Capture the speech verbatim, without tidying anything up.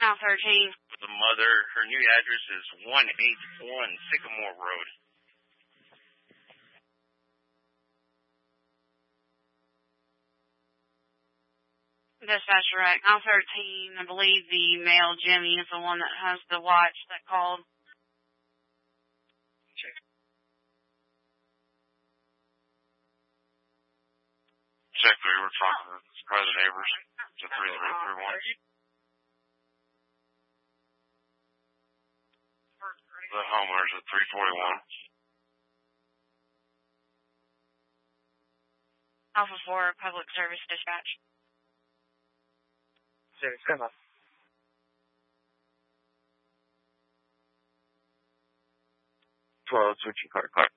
Now thirteen. The mother, her new address is one eighty-one Sycamore Road. Dispatcher right. Now thirteen. I believe the male Jimmy is the one that has the watch that called. Check. Check, we were talking to private neighbors. It's a three three three one. The homeowner's at three forty-one. Alpha four, Public Service Dispatch. Service, come on. twelve, switching car, car.